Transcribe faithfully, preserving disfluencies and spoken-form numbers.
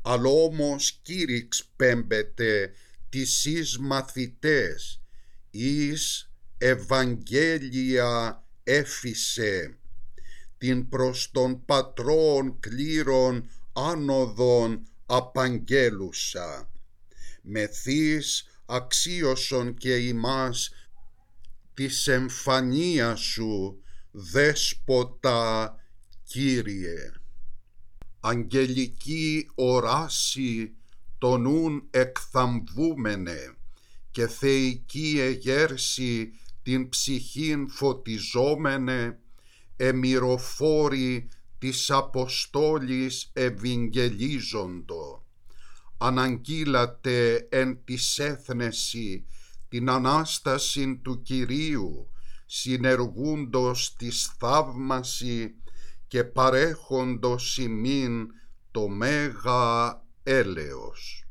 αλλά όμως κήρυξ πέμπεται τις εις μαθητές, εις Ευαγγέλια έφυσε, την προς των πατρών κλήρων άνοδον απαγγέλουσα. Μεθείς αξίωσον και ημάς της εμφανίας σου, Δέσποτα Κύριε. Αγγελική οράση τον ούν εκθαμβούμενε και θεϊκή εγέρση την ψυχήν φωτιζόμενε, εμυροφόροι της Αποστόλης ευηγγελίζοντο. Αναγγείλατε εν της έθνεση την Ανάσταση του Κυρίου, συνεργούντος της θαύμαση και παρέχοντος ημίν το μέγα έλεος.